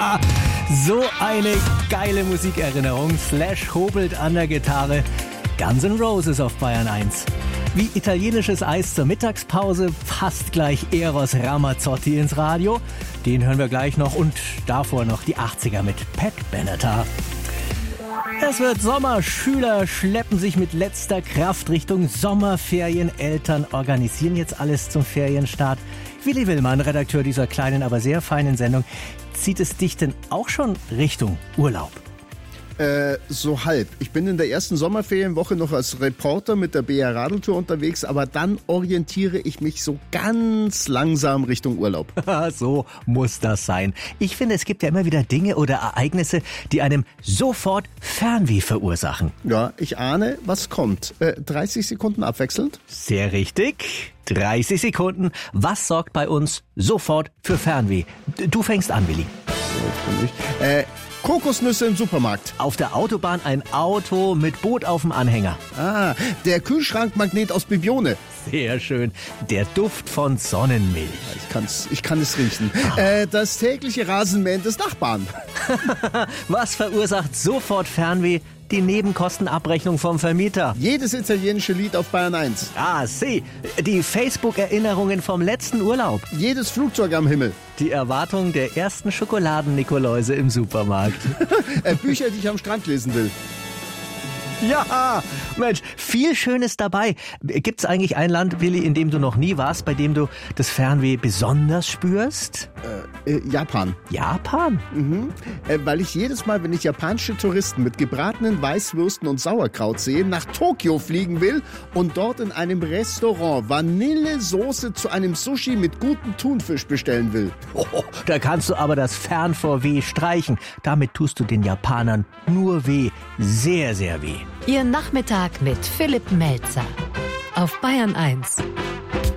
So eine geile Musikerinnerung. Slash hobelt an der Gitarre. Guns N' Roses auf Bayern 1. Wie italienisches Eis zur Mittagspause passt gleich Eros Ramazzotti ins Radio. Den hören wir gleich noch und davor noch die 80er mit Pat Benatar. Es wird Sommer, Schüler schleppen sich mit letzter Kraft Richtung Sommerferien. Eltern organisieren jetzt alles zum Ferienstart. Willi Willmann, Redakteur dieser kleinen, aber sehr feinen Sendung. Zieht es dich denn auch schon Richtung Urlaub? So halb. Ich bin in der ersten Sommerferienwoche noch als Reporter mit der BR Radeltour unterwegs, aber dann orientiere ich mich so ganz langsam Richtung Urlaub. So muss das sein. Ich finde, es gibt ja immer wieder Dinge oder Ereignisse, die einem sofort Fernweh verursachen. Ja, ich ahne, was kommt. 30 Sekunden abwechselnd? Sehr richtig. 30 Sekunden. Was sorgt bei uns sofort für Fernweh? Du fängst an, Willi. Kokosnüsse im Supermarkt. Auf der Autobahn ein Auto mit Boot auf dem Anhänger. Der Kühlschrankmagnet aus Bibione. Sehr schön. Der Duft von Sonnenmilch. Ich kann es riechen. Das tägliche Rasenmähen des Nachbarn. Was verursacht sofort Fernweh? Die Nebenkostenabrechnung vom Vermieter. Jedes italienische Lied auf Bayern 1. Die Facebook-Erinnerungen vom letzten Urlaub. Jedes Flugzeug am Himmel. Die Erwartung der ersten Schokoladen-Nikoläuse im Supermarkt. Bücher, die ich am Strand lesen will. Ja, Mensch, viel Schönes dabei. Gibt's eigentlich ein Land, Willi, in dem du noch nie warst, bei dem du das Fernweh besonders spürst? Japan. Japan? Weil ich jedes Mal, wenn ich japanische Touristen mit gebratenen Weißwürsten und Sauerkraut sehe, nach Tokio fliegen will und dort in einem Restaurant Vanillesoße zu einem Sushi mit gutem Thunfisch bestellen will. Da kannst du aber das Fern vor Weh streichen. Damit tust du den Japanern nur weh. Sehr, sehr weh. Ihr Nachmittag mit Philipp Melzer auf Bayern 1.